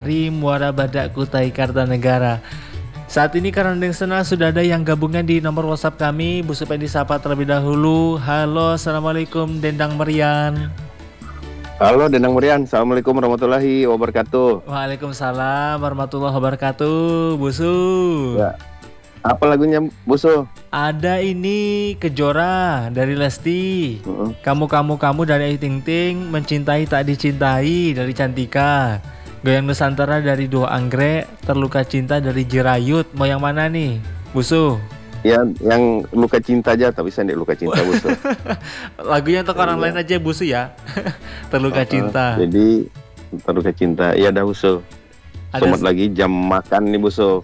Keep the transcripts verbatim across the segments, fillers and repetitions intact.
dari Muara Badak Kutai Kartanegara. Saat ini karena senang sudah ada yang gabungan di nomor WhatsApp kami. Bu Supendi sapa terlebih dahulu. Halo, assalamualaikum Dendang Merian. Halo Dendang Merian, assalamualaikum warahmatullahi wabarakatuh. Waalaikumsalam warahmatullahi wabarakatuh, Busu. Ya. Apa lagunya Busu? Ada ini Kejora dari Lesti. Uh-uh. Kamu kamu kamu dari Ayu Ting Ting. Mencintai tak dicintai dari Cantika. Goyang Nusantara dari Duo Anggrek. Terluka cinta dari Jirayut. Mau yang mana nih, Busu? Ya, yang luka cinta aja, tapi saya luka cinta Busu. Lagunya untuk orang ya. lain aja Busu ya. Terluka uh-uh. cinta. Jadi terluka cinta. Iya dah Busu. Selamat lagi jam makan nih Busu.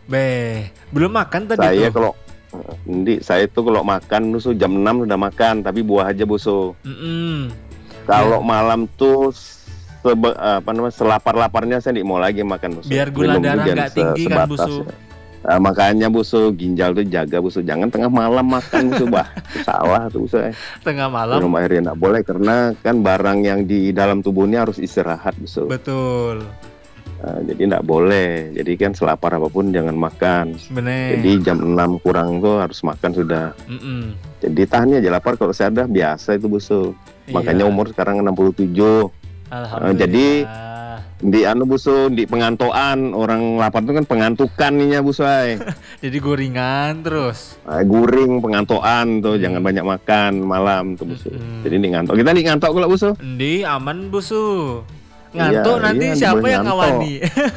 Be, belum makan tadi saya tuh. kalau Ndi, saya tuh kalau makan Busu jam enam sudah makan, tapi buah aja Busu. Mm-mm. Kalau ya. malam tuh sebe, apa namanya selapar-laparnya saya tidak mau lagi makan Busu. Biar gula Minum darah nggak tinggi kan Busu. Ya. Nah, makanya Busu ginjal tuh jaga Busu, jangan tengah malam makan Busu, bah sawah tuh Busu. Tengah malam. Minum airnya nggak boleh karena kan barang yang di dalam tubuhnya harus istirahat Busu. Betul. Nah, jadi nggak boleh, jadi kan selapar apapun jangan makan. Bener. Jadi jam enam kurang tuh harus makan sudah. Mm-mm. Jadi tahannya aja lapar, kalau saya ada biasa itu Busu. Iya. Makanya umur sekarang enam puluh tujuh. Alhamdulillah. Uh, jadi di anu Busu, di pengantoan orang lapar itu kan pengantukan nih ya Busu. Jadi goringan terus. Nah, guring pengantoan tuh, hmm. jangan banyak makan malam tuh Busu. Hmm. Jadi di ngantok. Kita di ngantok kalau Busu. Di aman Busu. Ngantuk iya, nanti iya, siapa yang ngawani?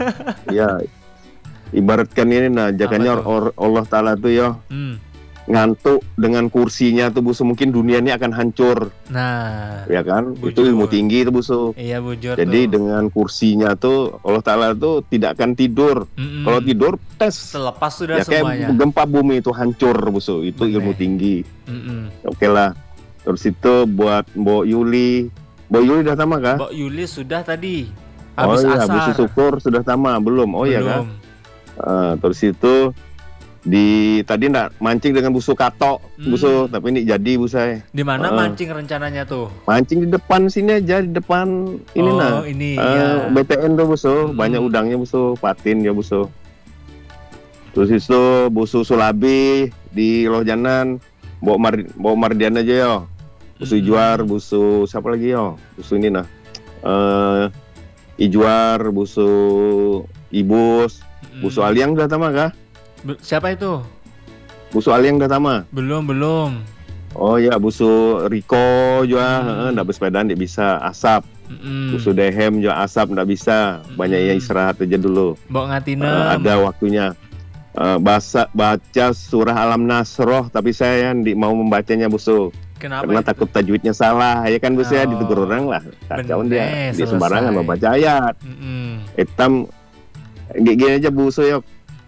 Iya. Ibaratkan ini nah, jaganya or, Allah Ta'ala tuh ya. Hmm. Ngantuk dengan kursinya tuh Busu, mungkin dunia ini akan hancur. Nah, ya kan? bujur. Itu ilmu tinggi tuh Busu. Iya bujur. Jadi tuh. dengan kursinya tuh Allah Ta'ala tuh tidak akan tidur. Mm-mm. Kalau tidur tes. Selepas sudah ya, semuanya. Kayak gempa bumi itu hancur Busu. Itu Bener. ilmu tinggi. Mm-mm. Oke lah. Terus itu buat Mbok Yuli. Mbok Yuli udah tama kah? Mbok Yuli sudah tadi. Habis oh iya, asar. habis syukur sudah tama belum? Oh iya kan? Uh, terus itu di tadi ndak mancing dengan busu katok, hmm. busu, tapi ini jadi busai. Di mana uh, mancing rencananya tuh? Mancing di depan sini aja, di depan ini oh, nah. ini uh, ya. B T N tuh busu, hmm. banyak udangnya busu, patin ya busu. Terus itu busu sulabi di Lojanan, bawa Mar bawa Mardian aja yo. Busu hmm. Ijuar, busu siapa lagi yo? Busu ini nah. Uh, Ijuar, busu Ibus, hmm. busu Aliang udah tama kah? Be- siapa itu? Busu Aliang udah tama? Belum, belum. Oh ya, busu Riko juga, hmm. nggak bersepeda nggak bisa, asap. Hmm. Busu Dehem juga asap nggak bisa, banyak hmm. yang istirahat aja dulu. Mbok Ngatinem. Uh, ada waktunya. Uh, basa, baca surah Alam Nasroh, tapi saya yang mau membacanya busu. Kenapa Karena itu? takut tajwidnya salah, ya kan busu, oh. ya ditegur orang lah, kacau dia, di sembarangan membaca ayat. Mm-hmm. Hitam, gini aja busu ya,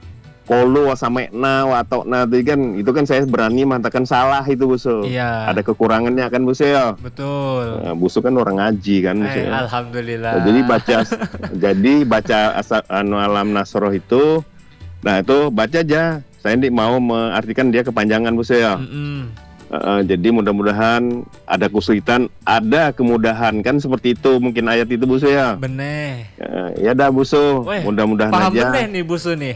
kolu wasamekna watokna itu kan, itu kan saya berani mengatakan salah itu busu. Iya. Ada kekurangannya kan busu ya. Betul. Nah, busu kan orang ngaji kan busu. Eh, ya. Alhamdulillah. Nah, jadi baca, jadi baca asa, anu Alam Nasroh itu, nah itu baca aja. Saya tidak mau mengartikan dia kepanjangan busu ya. Mm-hmm. Uh, jadi mudah-mudahan ada kesulitan, ada kemudahan kan seperti itu mungkin ayat itu busu ya. Bener. Uh, ya dah busu, Weh, mudah-mudahan paham aja. Paham bener nih busu nih.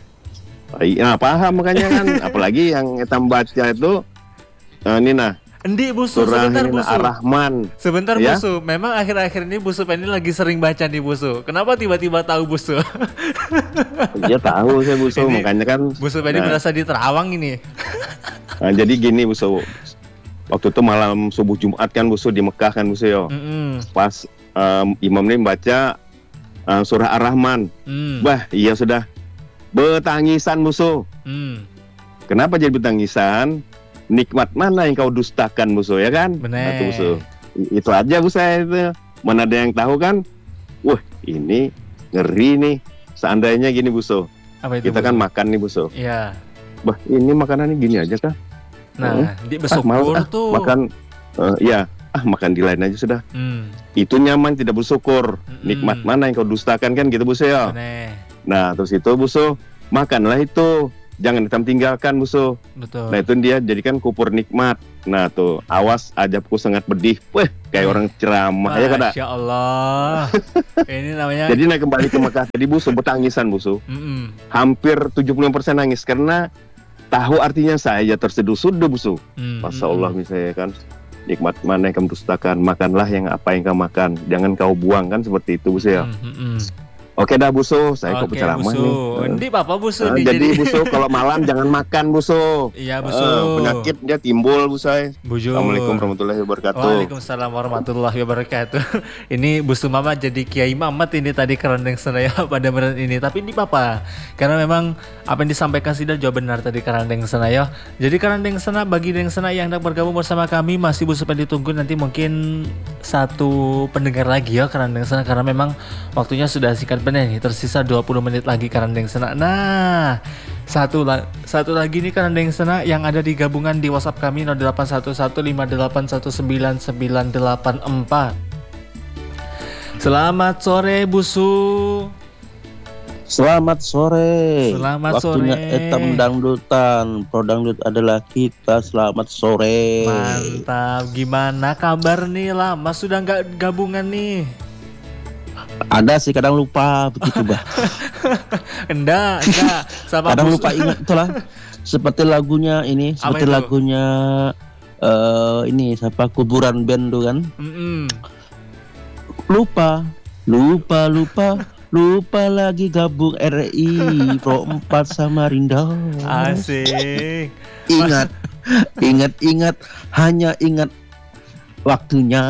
Iya paham makanya kan, apalagi yang etam baca itu uh, ini nah. Endi busu, sebentar busu. Ar-Rahman. Sebentar ya? busu, memang akhir-akhir ini busu ini lagi sering baca nih busu. Kenapa tiba-tiba tahu busu? Iya tahu saya busu, ini, makanya kan. Busu ini nah. berasa di Terawang ini. Nah, jadi gini busu, waktu itu malam subuh Jumat kan busu di Mekah kan busu yo. Mm-hmm. Pas um, imam ini baca uh, surah Ar-Rahman, mm. bah iya sudah betangisan busu. Mm. Kenapa jadi betangisan? Nikmat mana yang kau dustakan busu ya kan? Bener. Nah, itu busu. Itu aja busu itu. Mana ada yang tahu kan? Wah ini ngeri nih. Seandainya gini busu. Apa itu, kita busu? Kan makan nih busu. Iya. Bah ini makanannya gini aja kah? Nah, hmm? di bersyukur ah, tuh. Makan, uh, ya, ah makan di lain aja sudah. Hmm. Itu nyaman tidak bersyukur. Hmm. Nikmat mana yang kau dustakan kan gitu busu ya. Bener. Nah terus itu busu makanlah itu jangan hitam tinggalkan musuh. Betul. Nah itu dia jadikan kupur nikmat. Nah tuh, awas ajabku sangat pedih. Weh, kayak orang ceramah ya kada. Masya Allah. Ini namanya. Jadi naik kembali ke Mekah. Jadi busu bertangisan busu. Mm-mm. Hampir tujuh puluh persen nangis karena tahu artinya saya terseduh-seduh busu. Mm, Masya mm, Allah mm. misalnya kan. Nikmat mana yang kamu dustakan, makanlah yang apa yang kamu makan, jangan kau buang kan seperti itu busu ya. Mm, mm, mm. Oke dah busu, saya kok Oke, berceramah busu. nih. Ini Bapak busu Nah, nih. jadi busu kalau malam jangan makan busu. Iya busu. Eh, penyakit dia timbul busai. Buju. Assalamualaikum warahmatullahi wabarakatuh. Waalaikumsalam warahmatullahi wabarakatuh. Ini busu mama jadi Kiai Mamat ini tadi kerandeng senaya pada beran ini. Tapi ini Papa, karena memang apa yang disampaikan Sidar jauh benar tadi kerandeng senaya. Jadi kerandeng sena bagi deng sena yang hendak bergabung bersama kami masih busu pada ditunggu nanti mungkin satu pendengar lagi ya kerandeng sena karena memang waktunya sudah singkat benar nih. Tersisa dua puluh menit lagi kerandeng sena. Nah, satu la- satu lagi nih kerandeng sena yang ada di gabungan di WhatsApp kami nol delapan satu satu lima delapan satu sembilan sembilan delapan empat. Selamat sore busu. Selamat sore. Selamat Waktunya sore. etam dangdutan. Pro dangdut adalah kita. Selamat sore. Mantap. Gimana kabar nih? Lama sudah nggak gabungan nih. Ada sih kadang lupa begitu bah. Enggak, enggak. Sama Kadang busu. lupa ingat itulah. Seperti lagunya ini, Apa seperti itu? lagunya eh ini siapa kuburan band tuh kan. Mm-mm. Lupa, lupa, lupa, lupa lagi gabung R I Pro empat Samarinda. Asik. Ingat, ingat, ingat, hanya ingat waktunya.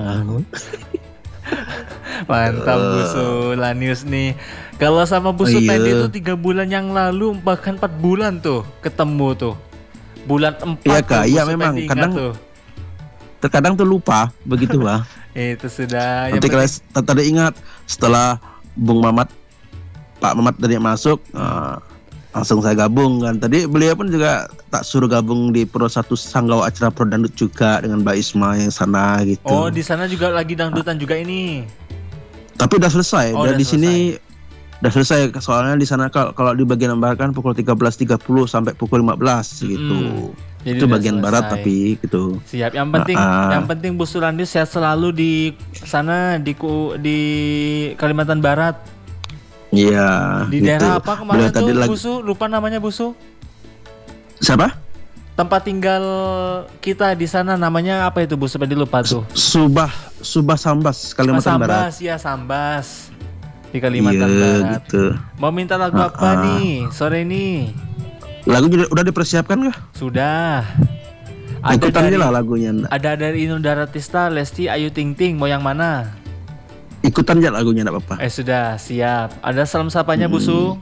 Mantap busu Lanius nih. Kalau sama busu Oh, iya. Pendi itu tiga bulan yang lalu bahkan empat bulan tuh ketemu tuh. Bulan empat. Iya, tuh Kak. Iya, Busu memang. Pendi ingat Kadang- tuh. Terkadang tuh lupa begitu bah. Itu sudah. Yang Nanti kalau penting- s- tadi ingat setelah Bung Mamat, Pak Mamat tadi masuk, eh, langsung saya gabung kan. Tadi beliau pun juga tak suruh gabung di Pro satu Sanggau acara Pro Dangdut juga dengan Mbak Isma yang sana gitu. Oh di sana juga lagi dangdutan juga ini. Tapi udah selesai. Oh, Dan udah di sini udah selesai soalnya di sana kalau kalau di bagian barat kan pukul tiga belas tiga puluh sampai pukul lima belas gitu. Jadi Itu udah bagian selesai. barat tapi gitu. Siap. Yang penting, Ah, ah. yang penting Bu Surandi sehat selalu di sana di ku- di Kalimantan Barat. Iya. Di gitu. daerah apa kemarin Beliau tuh tadi lagi- Busu? Lupa namanya Busu. Siapa? Tempat tinggal kita di sana namanya apa itu Bu? Sampai lupa tuh. Subah Subah Sambas Oh, Kalimantan Barat. Sambas ya Sambas di Kalimantan Iya Barat. gitu. Mau minta lagu Ah, apa ah. nih sore ini? Lagu juga udah dipersiapkan kah? Sudah. Ada Ikutan dari, aja lah lagunya. ada dari Inul Daratista, Lesti, Ayu Ting Ting. Mau yang mana? Ikutan aja lagunya enggak apa-apa. Eh sudah siap. Ada salam sapanya Hmm. Busu.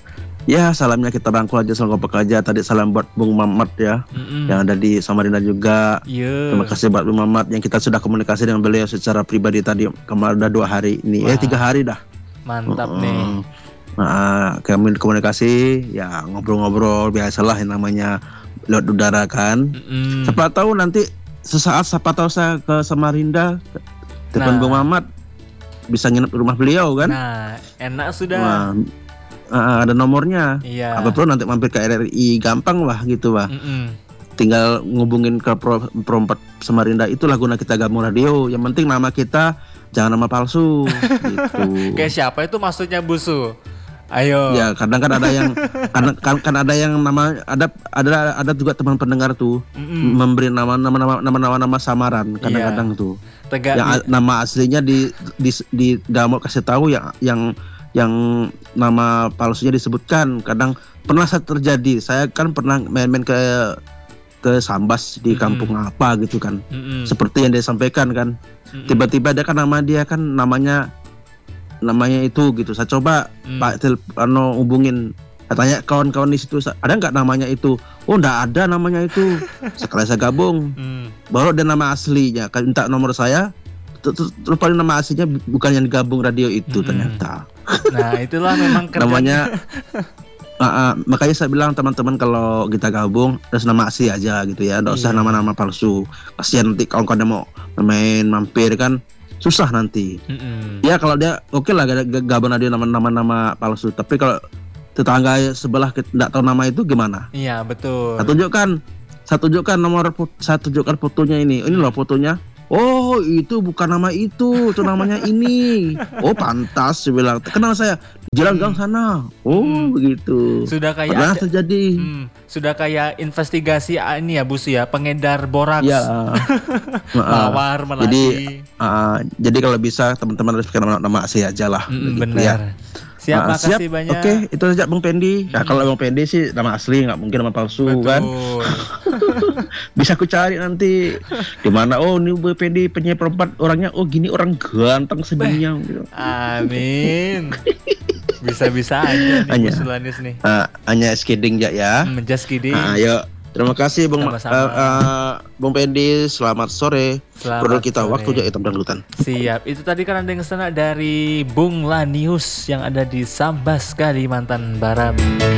Ya salamnya kita rangkul aja salam kompak aja. Tadi salam buat Bung Mamat ya, Mm-mm. yang ada di Samarinda juga. Iya. Terima kasih buat Bung Mamat yang kita sudah komunikasi dengan beliau secara pribadi tadi kemarin udah dua hari ini. Wah. Eh tiga hari dah. Mantap Mm-mm. nih. Nah, kami komunikasi ya ngobrol-ngobrol biasalah yang namanya lewat udara kan. Mm-mm. Siapa tahu nanti sesaat siapa tahu saya ke Samarinda telepon Nah. Bung Mamat bisa nginep di rumah beliau kan. Nah, enak sudah. Nah, ah, ada nomornya. Iya. Apa perlu nanti mampir ke R R I gampang lah gitu lah. Mm-mm. Tinggal ngubungin ke Pro, Pro empat Samarinda, itulah guna kita gabung radio. Yang penting nama kita jangan nama palsu gitu. Kayak siapa itu maksudnya Busu? Ayo. Ya kadang kan ada yang kan, kan, kan ada yang nama ada ada ada juga teman pendengar tuh Mm-mm. memberi nama nama nama nama nama, nama samaran kadang-kadang tuh. Tegak. Yang a- nama aslinya di di di dalam mau kasih tahu yang yang yang nama palsunya disebutkan. Kadang pernah saya terjadi, saya kan pernah main-main ke ke Sambas di Mm-mm. kampung apa gitu kan, Mm-mm. seperti yang dia sampaikan kan. Mm-mm. Tiba-tiba ada kan nama dia kan namanya namanya itu gitu. Saya coba Mm. Pak tel ano hubungin, katanya kawan-kawan di situ ada nggak namanya itu. Oh nggak ada namanya itu. Sekali saya gabung Mm. baru ada nama aslinya, kan minta nomor saya, ter- ter- terus paling nama aslinya bu- bukan yang digabung radio itu. Mm-mm. Ternyata Nah, itulah memang kerja. namanya ah, ah, makanya saya bilang teman-teman kalau kita gabung harus nama asli aja gitu ya, nggak usah Iya. nama-nama palsu. Kasihan nanti kawan-kawan yang mau main mampir kan susah nanti. Mm-mm. Ya kalau dia oke lah ga- ga- gabung radio nama-nama nama palsu, tapi kalau tetangga sebelah kita tidak tahu nama itu gimana? Iya, betul. Saya tunjukkan, saya tunjukkan nomor, saya tunjukkan fotonya ini. Ini loh fotonya. Oh, itu bukan nama itu, itu namanya ini. Oh, pantas, saya bilang. Kenal saya, jalan gang sana. Oh, Hmm. begitu. Sudah kayak Pernah ada- terjadi. Hmm, sudah kayak investigasi ah, ini ya Bus ya, pengedar boraks. Ya. Mawar, melati. Jadi, uh, jadi kalau bisa teman-teman harus nama, nama asli aja lah. Mm, begitu benar. ya. Siap, Ah, makasih banyak. Oke, itu saja Bang Pendi. Nah, Mm. kalau Bang Pendi sih nama asli, nggak mungkin nama palsu Betul. kan. Bisa aku cari nanti di mana. Oh, ini Bang Pendi penyanyi perempat orangnya. Oh, gini orang ganteng sedunia. Gitu. Amin. Bisa-bisa aja nih Hanya. Bu Sulanis nih. Ah, hanya skidding ya ya. Hmm, just kidding. Ah, ayo. Terima kasih Bang Ma- Sama-sama. ah, ah, Bang Pendi. Selamat sore. Selamat Produk kita sore. waktu hitam dangdutan. Siap, itu tadi kerandeng sana dari Bung Lanius yang ada di Sambas, Kalimantan Barat.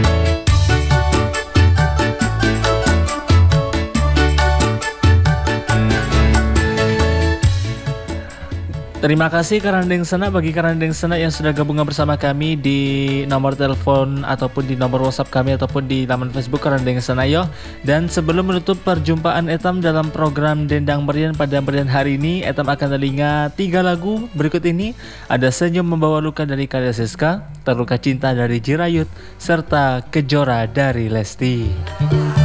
Terima kasih Karandeng Sena bagi Karandeng Sena yang sudah gabung bersama kami di nomor telepon ataupun di nomor WhatsApp kami ataupun di laman Facebook Karandeng Sena yo. Dan sebelum menutup perjumpaan Etam dalam program Dendang Merian pada merian hari ini, Etam akan telinga tiga lagu berikut ini. Ada Senyum Membawa Luka dari Karya Siska, Terluka Cinta dari Jirayut, serta Kejora dari Lesti.